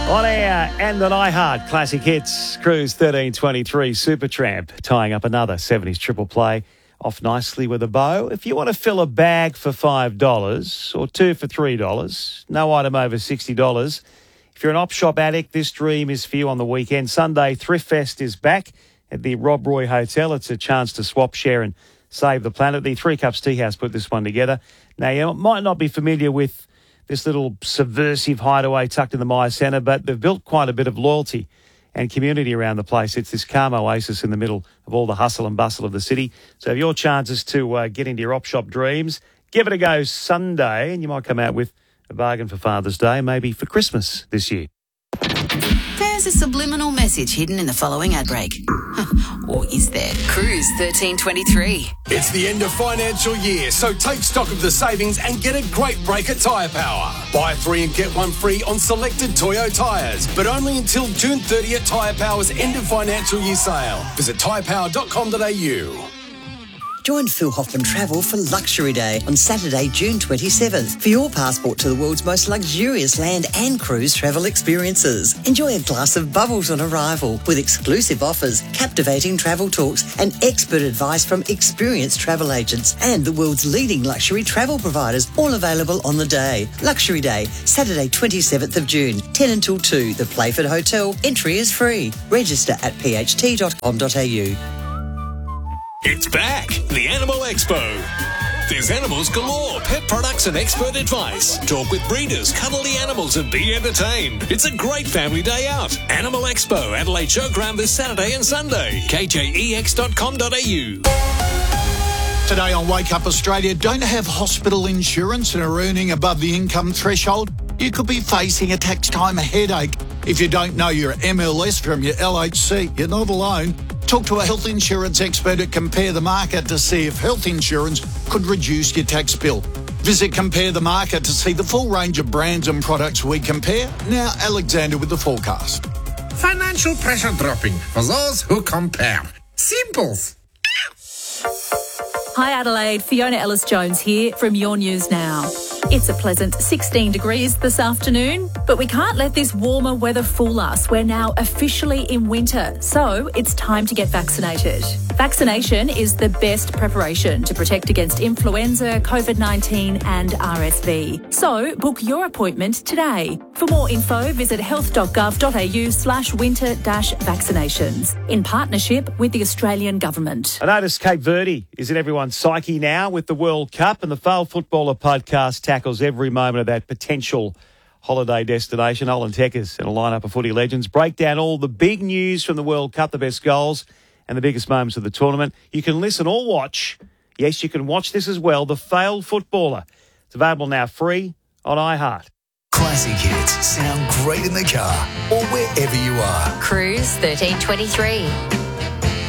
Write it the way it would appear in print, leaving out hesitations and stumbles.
On air and on iHeart, Classic Hits, Cruise 1323, Supertramp, tying up another 70s triple play, off nicely with a bow. If you want to fill a bag for $5 or two for $3, no item over $60. If you're an op shop addict, this dream is for you on the weekend. Sunday, Thrift Fest is back at the Rob Roy Hotel. It's a chance to swap, share and save the planet. The Three Cups Tea House put this one together. Now, you might not be familiar with this little subversive hideaway tucked in the Myer Centre, but they've built quite a bit of loyalty and community around the place. It's this calm oasis in the middle of all the hustle and bustle of the city. So if your chances to get into your op shop dreams, give it a go Sunday, and you might come out with a bargain for Father's Day, maybe for Christmas this year. There's a subliminal message hidden in the following ad break. Or is there? Cruise 1323. It's the end of financial year, so take stock of the savings and get a great break at Tyre Power. Buy 3 and get 1 free on selected Toyo tyres, but only until June 30th Tyre Power's end of financial year sale. Visit tyrepower.com.au. Join Phil Hoffman Travel for Luxury Day on Saturday, June 27th for your passport to the world's most luxurious land and cruise travel experiences. Enjoy a glass of bubbles on arrival with exclusive offers, captivating travel talks and expert advice from experienced travel agents and the world's leading luxury travel providers, all available on the day. Luxury Day, Saturday 27th of June, 10 until 2, the Playford Hotel. Entry is free. Register at pht.com.au. It's back, the Animal Expo. There's animals galore, pet products and expert advice. Talk with breeders, cuddle the animals and be entertained. It's a great family day out. Animal Expo, Adelaide Showground this Saturday and Sunday. kjex.com.au. Today on Wake Up Australia, don't have hospital insurance and are earning above the income threshold? You could be facing a tax time headache. If you don't know your MLS from your LHC, you're not alone. Talk to a health insurance expert at Compare the Market to see if health insurance could reduce your tax bill. Visit Compare the Market to see the full range of brands and products we compare. Now, Alexander with the forecast. Financial pressure dropping for those who compare. Simples. Hi Adelaide, Fiona Ellis-Jones here from Your News Now. It's a pleasant 16 degrees this afternoon, but we can't let this warmer weather fool us. We're now officially in winter, so it's time to get vaccinated. Vaccination is the best preparation to protect against influenza, COVID-19 and RSV. So book your appointment today. For more info, visit health.gov.au/winter-vaccinations in partnership with the Australian Government. I notice Cape Verde is in everyone's psyche now with the World Cup, and the Fail Footballer podcast tackles every moment of that potential holiday destination. Olin Teckers and a lineup of footy legends break down all the big news from the World Cup, the best goals and the biggest moments of the tournament. You can listen or watch. Yes, you can watch this as well. The Fail Footballer. It's available now free on iHeart. Classic hits sound great in the car or wherever you are. Cruise 1323.